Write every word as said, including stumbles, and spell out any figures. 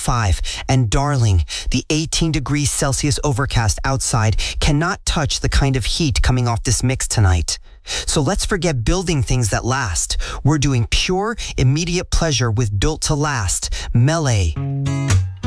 five. And darling, the eighteen degrees Celsius overcast outside cannot touch the kind of heat coming off this mix tonight. So let's forget building things that last. We're doing pure, immediate pleasure with Built to Last. Melee.